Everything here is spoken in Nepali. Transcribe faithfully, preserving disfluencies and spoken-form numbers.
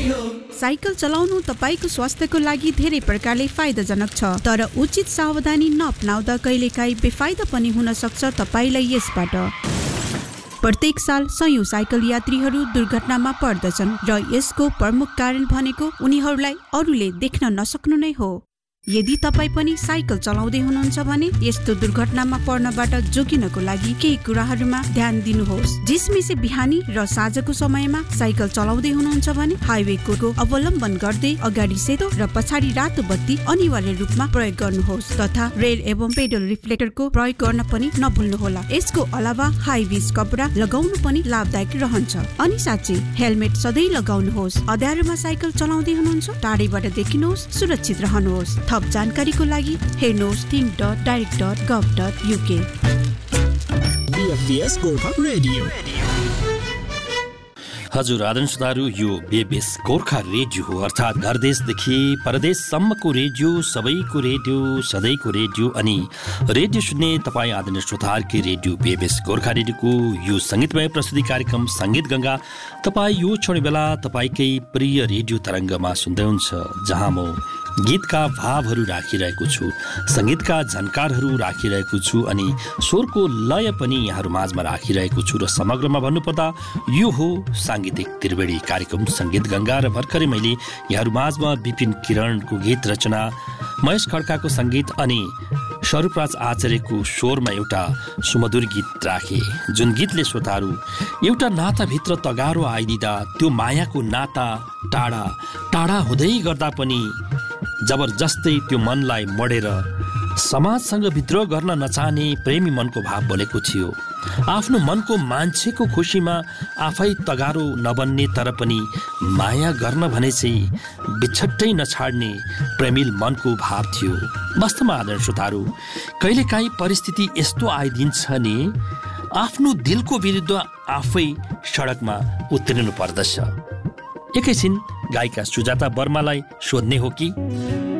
साइकल चलाउनु तपाईको स्वास्थ्यको लागि धेरै प्रकारले फाइदाजनक छ, तर उचित सावधानी नअपनाउँदा कहिलेकाहीँ बेफाइदा पनि हुन सक्छ तपाईलाई यसबाट। प्रत्येक साल सयौं साइकल यात्रीहरू दुर्घटनामा पर्दछन् र यसको प्रमुख कारण भनेको उनीहरूलाई अरूले देख्न नसक्नु नै हो। यदि तपाई पनि साइकल चलाउँदै हुनुहुन्छ भने यस्तो दुर्घटनामा पर्नबाट जोगिनको लागि केही कुराहरूमा ध्यान दिनुहोस्। जिसमेसे बिहानी र साँझको समयमा साइकल चलाउँदै हुनुहुन्छ भने हाइवेको अवलम्बन गर्दै अगाडि सेतो र पछाडि रातो बत्ती अनिवार्य रूपमा प्रयोग गर्नुहोस् तथा रेल एवं पेडल रिफ्लेक्टरको प्रयोग गर्न पनि नभुल्नुहोला। यसको अलावा हाई भिज कपडा लगाउनु पनि लाभदायक रहन्छ। अनि साँच्चै हेलमेट सधैँ लगाउनुहोस्। अँध्यारोमा साइकल चलाउँदै हुनुहुन्छ टाढैबाट देखिनुहोस्, सुरक्षित रहनुहोस्। थप जानकारीको लागि हेर्नुहोस् thing dot direct dot गभ dot UK. BFS Gorkha radio. हजुर आदरणीय श्रोताहरू, यो बीएफएस गोर्खा रेडियो हो, अर्थात् घर देशदेखि परदेशसम्मको रेडियो, सबैको रेडियो, सधैँको रेडियो। अनि रेडियो सुन्ने तपाईँ आदरणीय श्रोताहरूकै रेडियो बीएफएस गोर्खा रेडियोको यो सङ्गीतमय प्रस्तुति कार्यक्रम सङ्गीत गङ्गा तपाईँ यो छोड्ने बेला तपाईँकै प्रिय रेडियो तरङ्गमा सुन्दै हुन्छ, जहाँ म गीतका भावहरू राखिरहेको छु, सङ्गीतका झन्कारहरू राखिरहेको छु अनि स्वरको लय पनि यहाँहरू माझमा राखिरहेको छु। र समग्रमा भन्नुपर्दा यो हो साङ्गीतिक त्रिवेणी कार्यक्रम सङ्गीत गङ्गा। र भर्खरै मैले यहाँहरू माझमा विपिन किरणको गीत रचना, महेश खड्काको सङ्गीत अनि स्वरूपराज आचार्यको स्वरमा एउटा सुमधुर गीत राखे, जुन गीतले श्रोताहरू एउटा नाताभित्र तगारो आइदिँदा त्यो मायाको नाता टाढा टाढा हुँदै गर्दा पनि जबरजस्तै त्यो मनलाई मडेर समाजसँग विद्रोह गर्न नचाहने प्रेमी मनको भाव बोलेको थियो। आफ्नो मनको मान्छेको खुसीमा आफै तगारो नबन्ने तर पनि माया गर्न भने चाहिँ बिछट्टै नछाड्ने प्रेमिल मनको भाव थियो। वास्तवमा आदरणीय श्रोताहरू, कहिलेकाहीँ परिस्थिति यस्तो आइदिन्छ नि आफ्नो दिलको विरुद्ध आफै सडकमा उत्रिनु पर्दछ। एकैछिन गायिका सुजाता वर्मालाई सोध्ने हो कि